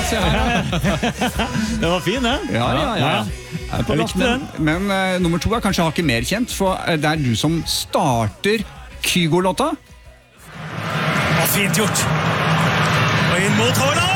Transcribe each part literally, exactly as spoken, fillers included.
se her. Den var fin, den. Ja, ja, ja. Er på plass med den. Men uh, nummer to er kanskje hakket mer kjent, for uh, det er du som starter Kygo-låta. Å, fint gjort. Og inn mot Haaland!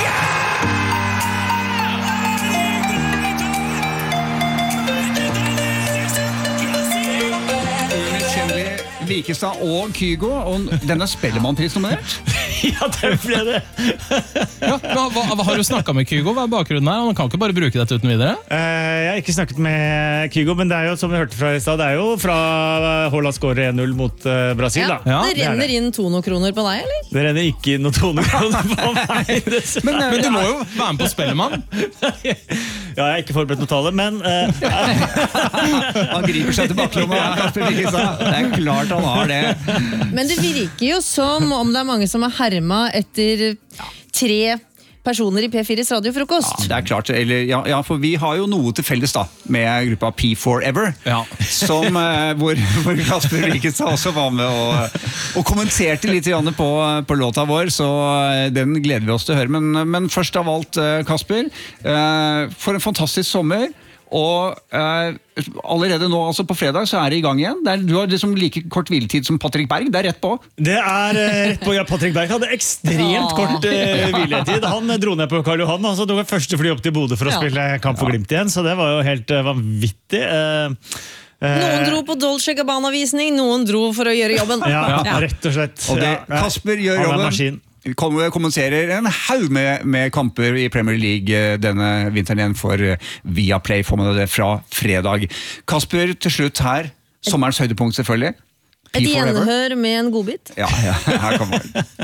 Vikestad og Kygo, og denne Spellemannpris nominert. Ja, det ble det. Ja, hva, hva, har du snakket med Kygo? Hva er bakgrunnen her? Han kan ikke bare bruke dette uten videre? Uh, jeg har ikke snakket med Kygo, men det er jo, som vi hørte fra i stad, det er jo fra Haaland skårer en null mot uh, Brasil, ja, da. Ja, det renner det. inn Tono-kroner på deg, eller? Det renner ikke inn noen Tono-kroner på meg. men, men du må jo være med på Spellemann. Ja, jeg har ikke forberedt noe tale, men... Uh, han griper seg til baklomma, Kasper Wikestad. Det er klart han har det. Men det virker jo som om det er mange som har herma etter tre personer i P fires radiofrokost. Ja, det er klart. Eller, ja, ja, for vi har jo noe til felles da, med gruppa P forever, ja. som, eh, hvor, hvor Kasper Wikestad også var med og, og kommenterte litt på, på låta vår, så den gleder vi oss til å høre. Men, men først av alt, Kasper, eh, for en fantastisk sommer. Og eh, allerede nå, altså på fredag, så er det i gang igjen. Det er, du har liksom like kort hviletid som Patrick Berg. Det er rett på. Det er eh, rett på. Ja, Patrick Berg hadde ekstremt kort eh, hviletid. Han eh, dro ned på Karl Johan, og så tok jeg første fly opp til Bodø for å ja. spille kamp for Glimt igjen. Så det var jo helt eh, vanvittig. Eh, Noen dro på Dolce Gabbana-visning, noen dro for å gjøre jobben. Ja, ja. rett og slett. Og det, Kasper gjør jobben. Kommenterer en haug med, med kamper i Premier League denne vinteren igjen for Viaplay, får man det fra fredag. Kasper, til slutt her, sommerens høydepunkt selvfølgelig. Et gjenhør med en godbit. Ja, ja, her kommer det.